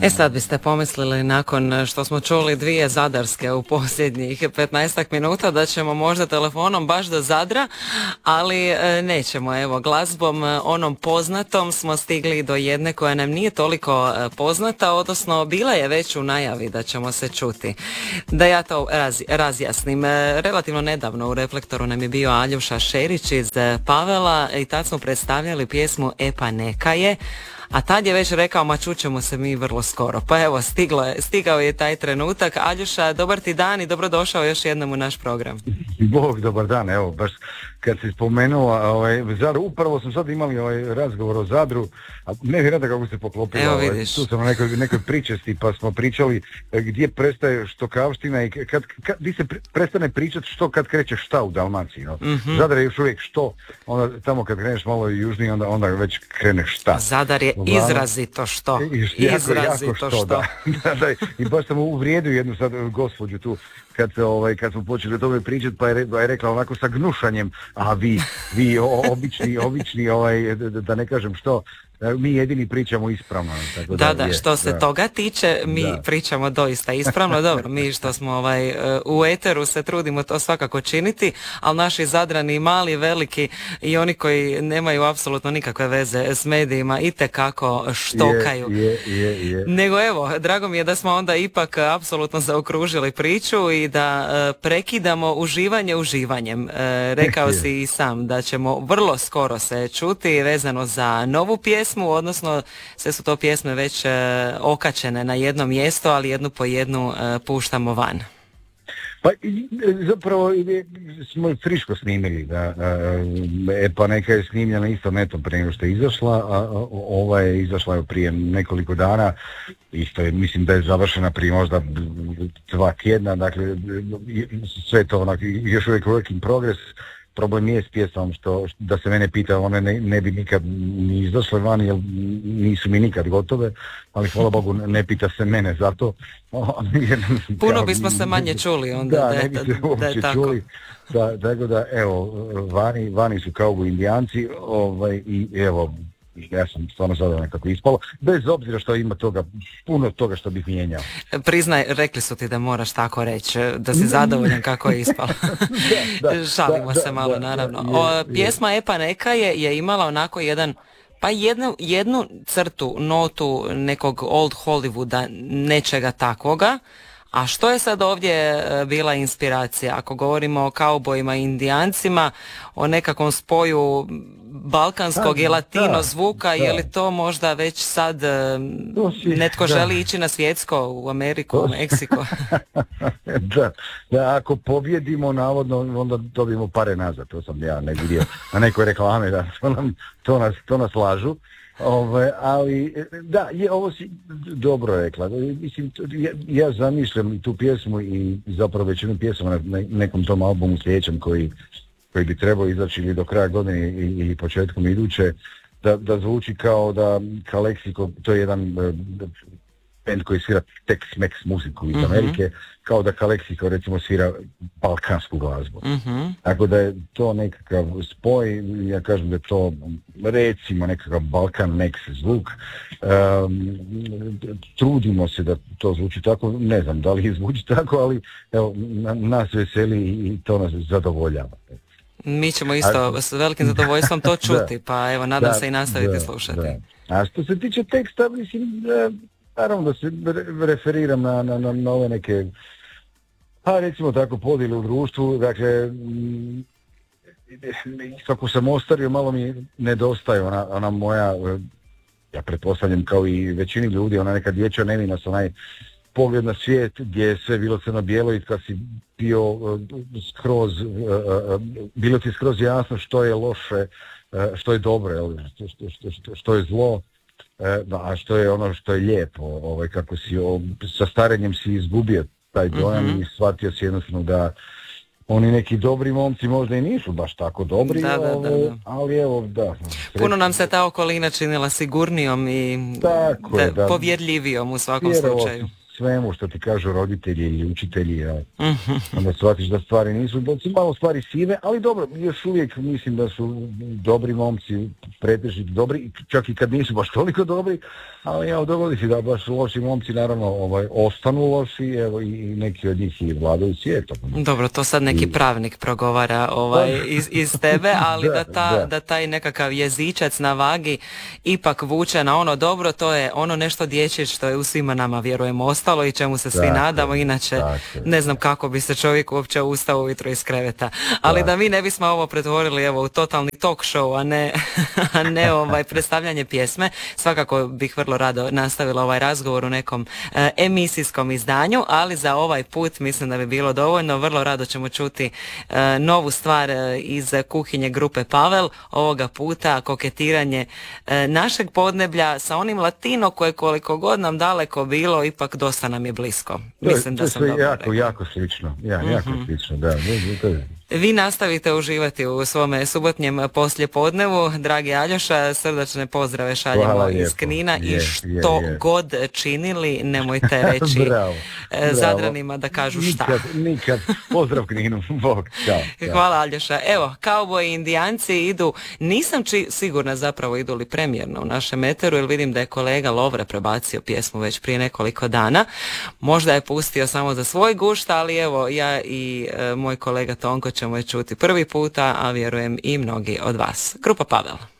Sad biste pomislili nakon što smo čuli dvije zadarske u posljednjih 15 minuta da ćemo možda telefonom baš do Zadra, ali nećemo. Evo, glazbom onom poznatom smo stigli do jedne koja nam nije toliko poznata, odnosno bila je već u najavi da ćemo se čuti. Da ja to razjasnim. Relativno nedavno u Reflektoru nam je bio Aljoša Šerić iz Pavela i tad smo predstavljali pjesmu E pa neka je. A tad je već rekao, ma čućemo se mi vrlo skoro. Pa evo, stigao je taj trenutak. Aljoša, dobar ti dan i dobrodošao još jednom u naš program. Bog, dobar dan, evo, baš kad si spomenula Zadru, upravo smo sad imali razgovor o Zadru, a nevjerojatno kako se poklopilo. Evo vidiš. Tu sam na nekoj pričesti pa smo pričali gdje prestaje štokavština i gdje se prestane pričati što kad kreće šta u Dalmaciji. No? Mm-hmm. Zadar je još uvijek što, onda tamo kad kreneš malo južnije onda već kreneš šta. Zadar je izrazito što. Izrazito što. Da. I baš sam uvrijedio jednu sad gospođu tu kad smo počeli o tome pričati, pa je rekla onako sa gnušanjem, a vi obični, da ne kažem što, mi jedini pričamo ispravno. Tako da, što se toga tiče, mi pričamo doista ispravno. Dobro, mi što smo u eteru se trudimo to svakako činiti, ali naši Zadrani, mali, veliki i oni koji nemaju apsolutno nikakve veze s medijima itekako štokaju. Je. Nego evo, drago mi je da smo onda ipak apsolutno zaokružili priču i da prekidamo uživanje uživanjem. Rekao si i sam da ćemo vrlo skoro se čuti vezano za novu pjesmu, odnosno sve su to pjesme već okačene na jedno mjesto, ali jednu po jednu puštamo van. Pa zapravo smo friško snimili, pa neka je snimljena isto netom prije nego što je izašla, a ova je izašla prije nekoliko dana, isto je, mislim da je završena prije možda 2 tjedna, dakle sve to onak, još uvijek work in progress. Problem je s pjesmom što da se mene pita, one ne bi nikad ni izašle van jer nisu mi nikad gotove, ali hvala Bogu ne pita se mene zato. Puno bismo se manje čuli onda da je tako. Čuli. Tako da evo, vani su kao Indijanci i evo, ja sam stvarno zadovoljan kako ispalo, bez obzira što ima puno toga što bih mijenjao. Priznaj, rekli su ti da moraš tako reći, da si zadovoljan kako je ispalo. Šalimo se malo, naravno. Pjesma E pa neka je imala onako jednu crtu, notu nekog old Hollywooda, nečega takvoga. A što je sad ovdje bila inspiracija? Ako govorimo o kaubojima i Indijancima, o nekakvom spoju balkanskog i latino zvuka, je li to možda već sad netko želi ići na svjetsko, u Ameriku, u Meksiko? Da, ako pobjedimo navodno, onda dobijemo pare nazad, to sam ja ne vidio na nekoj reklame, da to nas lažu. Ali da, ovo si dobro rekla. Mislim, ja zamišljam tu pjesmu i zapravo većinu pjesama na nekom tom albumu sljedećem koji bi trebao izaći ili do kraja godine ili početkom iduće, da zvuči kao Lexico, to je jedan band koji svira Tex-Mex muziku iz Amerike, kao da Lexico recimo svira balkansku glazbu. Tako da je to nekakav spoj, ja kažem da je to recimo nekakav Balkan Mex zvuk. Trudimo se da to zvuči tako, ne znam da li zvuči tako, ali evo, nas veseli i to nas zadovoljava. Mi ćemo isto s velikim zadovoljstvom to čuti, pa evo, nadam se i nastaviti slušati. Da. A što se tiče teksta, mislim, naravno da se referiram na ove neke, recimo tako, podjele u društvu, dakle, kako sam ostario, malo mi nedostaje ona moja, ja pretpostavljam kao i većini ljudi, ona neka dječja nevinost, onaj pogled na svijet gdje je sve bilo crno-bijelo i kad si bio bilo ti skroz jasno što je loše, što je dobro, što je zlo, a što je ono što je lijepo, kako si sa starenjem si izgubio taj dojam i shvatio si jednostavno da oni neki dobri momci možda i nisu baš tako dobri, ali evo, da. Puno nam se ta okolina činila sigurnijom i povjerljivijom u svakom slučaju. svemu što ti kažu roditelji ili učitelji, onda shvatiš da stvari nisu, da su malo stvari sive, ali dobro, još uvijek mislim da su dobri momci, pretežno dobri, čak i kad nisu baš toliko dobri, ali evo, dogodi se da baš loši momci naravno ostanu loši, evo, i neki od njih i vladaju svijetom. Dobro, to sad neki pravnik progovara iz tebe, ali da taj nekakav jezičac na vagi ipak vuče na ono dobro, to je ono nešto dječje što je u svima nama, vjerujemo, ostalo i čemu se svi nadamo, inače ne znam kako bi se čovjek uopće ustao ujutro iz kreveta. Ali da mi ne bismo ovo pretvorili evo u totalni talk show, a ne predstavljanje pjesme, svakako bih vrlo rado nastavila ovaj razgovor u nekom emisijskom izdanju, ali za ovaj put mislim da bi bilo dovoljno. Vrlo rado ćemo čuti novu stvar iz kuhinje grupe Pavel, ovoga puta koketiranje našeg podneblja sa onim latino koje koliko god nam daleko bilo, ipak dosta nam je blisko. Mislim da sam dobro rekla. Jako slično. Jako slično, da. Vi nastavite uživati u svome subotnjem poslijepodnevu. Dragi Aljoša, srdačne pozdrave šaljemo iz Knina i što god činili, nemojte reći Zadranima da kažu šta. Nikad. Pozdrav Kninu. Bog. Ćao. Hvala Aljoša. Evo, kauboji i indijanci idu, nisam sigurna zapravo idu li premijerno u našem eteru, jer vidim da je kolega Lovre prebacio pjesmu već prije nekoliko dana. Možda je pustio samo za svoj gušt, ali evo, ja i moj kolega Tonko ćemo je čuti prvi puta, a vjerujem i mnogi od vas. Grupa Pavel.